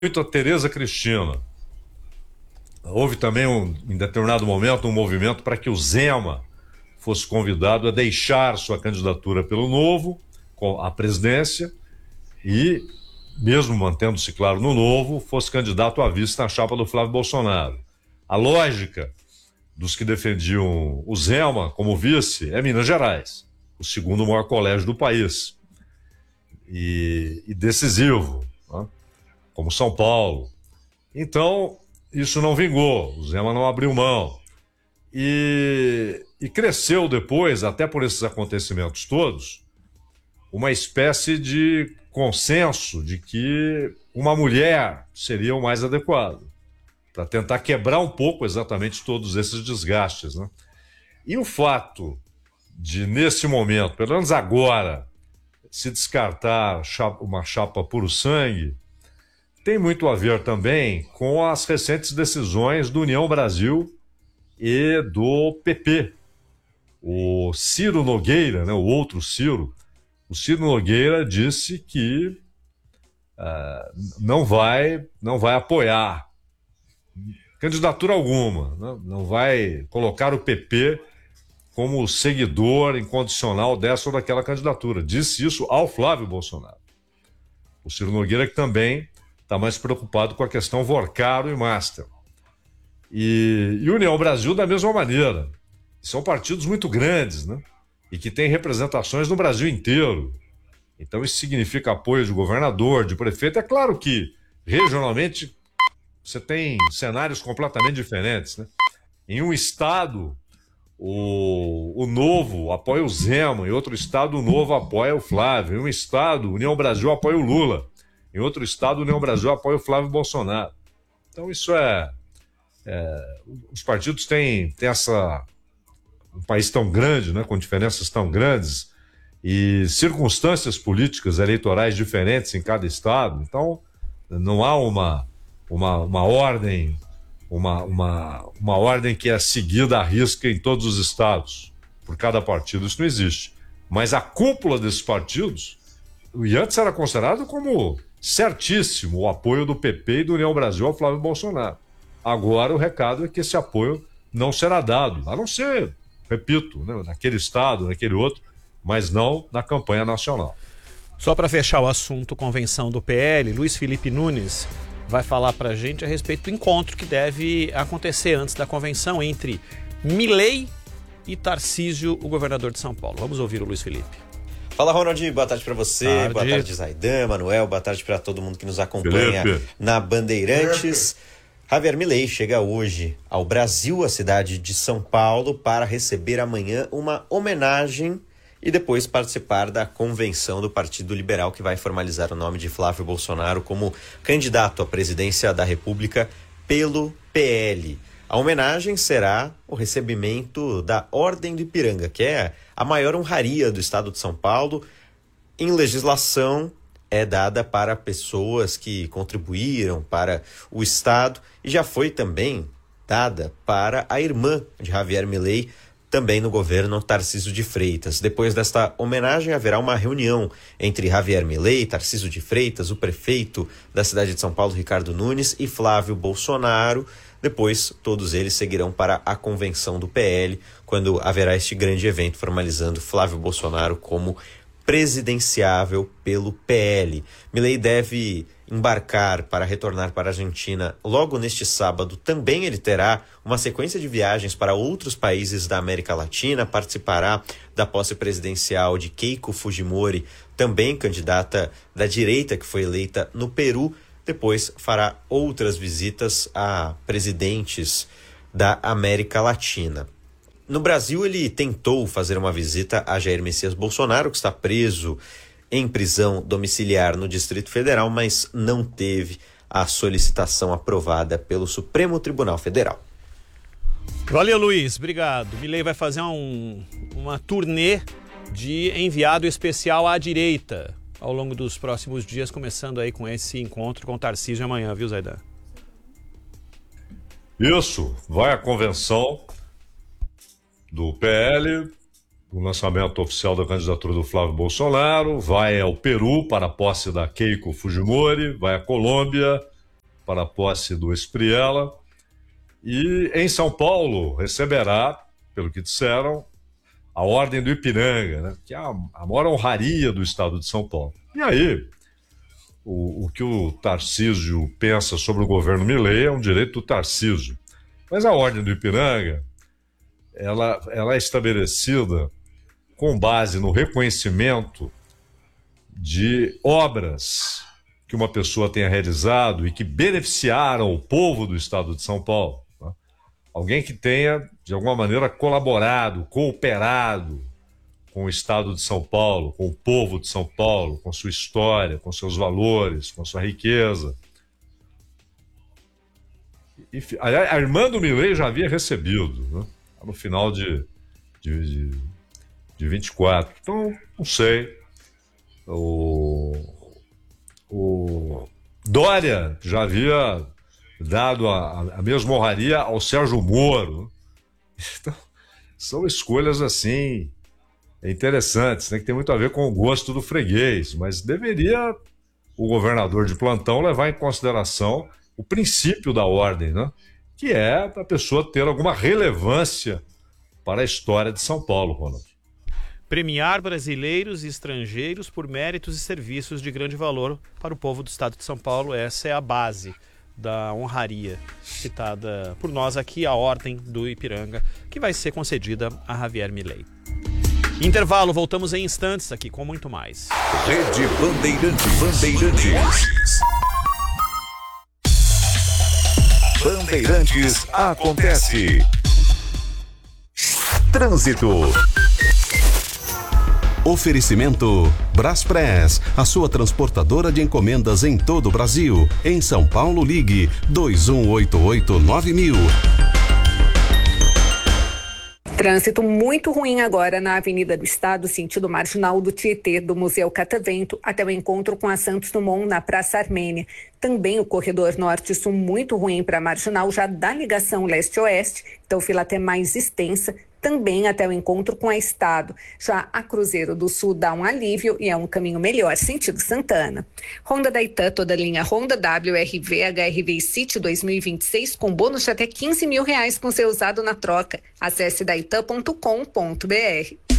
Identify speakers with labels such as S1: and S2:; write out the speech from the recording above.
S1: muito a Tereza Cristina. Houve também, em determinado momento, um movimento para que o Zema fosse convidado a deixar sua candidatura pelo Novo à presidência e, mesmo mantendo-se claro no Novo, fosse candidato a vice na chapa do Flávio Bolsonaro. A lógica dos que defendiam o Zema como vice é Minas Gerais, o segundo maior colégio do país e decisivo, né? Como São Paulo. Então, isso não vingou, o Zema não abriu mão. E cresceu depois, até por esses acontecimentos todos, uma espécie de consenso de que uma mulher seria o mais adequado, para tentar quebrar um pouco exatamente todos esses desgastes, né? E o fato de, nesse momento, pelo menos agora, se descartar uma chapa puro sangue, tem muito a ver também com as recentes decisões do União Brasil e do PP. O Ciro Nogueira, né, o outro Ciro, o Ciro Nogueira disse que não vai apoiar candidatura alguma, né? Não vai colocar o PP como seguidor incondicional dessa ou daquela candidatura. Disse isso ao Flávio Bolsonaro. O Ciro Nogueira que também está mais preocupado com a questão Vorcaro e Master. E União Brasil da mesma maneira. São partidos muito grandes, né? E que têm representações no Brasil inteiro. Então isso significa apoio de governador, de prefeito. É claro que regionalmente você tem cenários completamente diferentes, né? Em um estado, o Novo apoia o Zema, em outro estado o Novo apoia o Flávio, em um estado, União Brasil apoia o Lula, em outro estado, União Brasil apoia o Flávio Bolsonaro. Então isso os partidos têm um país tão grande, né, com diferenças tão grandes e circunstâncias políticas eleitorais diferentes em cada estado. Então não há uma ordem, uma ordem que é seguida à risca em todos os estados, por cada partido. Isso não existe. Mas a cúpula desses partidos, e antes era considerado como certíssimo o apoio do PP e do União Brasil ao Flávio Bolsonaro. Agora o recado é que esse apoio não será dado, a não ser, repito, né, naquele estado, naquele outro, mas não na campanha nacional.
S2: Só para fechar o assunto, convenção do PL, Luiz Felipe Nunes vai falar para a gente a respeito do encontro que deve acontecer antes da convenção entre Milei e Tarcísio, o governador de São Paulo. Vamos ouvir o Luiz Felipe.
S3: Fala, Ronald, boa tarde para você, boa tarde, Zaidan, Manuel, boa tarde para todo mundo que nos acompanha na Bandeirantes. Javier Milei chega hoje ao Brasil, a cidade de São Paulo, para receber amanhã uma homenagem e depois participar da convenção do Partido Liberal, que vai formalizar o nome de Flávio Bolsonaro como candidato à presidência da República pelo PL. A homenagem será o recebimento da Ordem do Ipiranga, que é a maior honraria do estado de São Paulo. Em legislação, é dada para pessoas que contribuíram para o estado e já foi também dada para a irmã de Javier Milei, também no governo Tarcísio de Freitas. Depois desta homenagem, haverá uma reunião entre Javier Milei, Tarcísio de Freitas, o prefeito da cidade de São Paulo, Ricardo Nunes, e Flávio Bolsonaro. Depois, todos eles seguirão para a convenção do PL, quando haverá este grande evento formalizando Flávio Bolsonaro como presidenciável pelo PL. Milei deve embarcar para retornar para a Argentina logo neste sábado. Também ele terá uma sequência de viagens para outros países da América Latina, participará da posse presidencial de Keiko Fujimori, também candidata da direita que foi eleita no Peru. Depois fará outras visitas a presidentes da América Latina. No Brasil, ele tentou fazer uma visita a Jair Messias Bolsonaro, que está preso em prisão domiciliar no Distrito Federal, mas não teve a solicitação aprovada pelo Supremo Tribunal Federal.
S2: Valeu, Luiz. Obrigado. Milei vai fazer uma turnê de enviado especial à direita ao longo dos próximos dias, começando aí com esse encontro com Tarcísio amanhã, viu, Zaidan?
S1: Isso, vai à convenção do PL, o lançamento oficial da candidatura do Flávio Bolsonaro, vai ao Peru para a posse da Keiko Fujimori, vai à Colômbia para a posse do Espriella. E em São Paulo receberá, pelo que disseram, a Ordem do Ipiranga, né? Que é a maior honraria do estado de São Paulo. E aí, o que o Tarcísio pensa sobre o governo Milei é um direito do Tarcísio. Mas a Ordem do Ipiranga, ela é estabelecida com base no reconhecimento de obras que uma pessoa tenha realizado e que beneficiaram o povo do estado de São Paulo. Tá? Alguém que tenha, de alguma maneira, colaborado, cooperado com o estado de São Paulo, com o povo de São Paulo, com sua história, com seus valores, com sua riqueza. Enfim, a irmã do Milei já havia recebido, né? No final de 24. Então, não sei. O Dória já havia dado a mesma honraria ao Sérgio Moro. Então, são escolhas assim interessantes, né, que tem muito a ver com o gosto do freguês, mas deveria o governador de plantão levar em consideração o princípio da ordem, né, que é a pessoa ter alguma relevância para a história de São Paulo, Ronald.
S2: Premiar brasileiros e estrangeiros por méritos e serviços de grande valor para o povo do estado de São Paulo. Essa é a base da honraria citada por nós aqui, a Ordem do Ipiranga, que vai ser concedida a Javier Milei. Intervalo, voltamos em instantes aqui com muito mais.
S4: Rede Bandeirantes. Bandeirantes acontece. Trânsito. Oferecimento Braspress, a sua transportadora de encomendas em todo o Brasil. Em São Paulo, ligue 2188-9000.
S5: Trânsito muito ruim agora na Avenida do Estado, sentido marginal do Tietê, do Museu Catavento, até o encontro com a Santos Dumont na Praça Armênia. Também o corredor norte-sul muito ruim para a marginal, já da ligação leste-oeste, então fila até mais extensa, também até o encontro com a Estado. Já a Cruzeiro do Sul dá um alívio e é um caminho melhor, sentido Santana. Honda da Itan, toda a linha Honda WRV, HRV e City 2026 com bônus de até R$15 mil com seu usado na troca. Acesse daitan.com.br.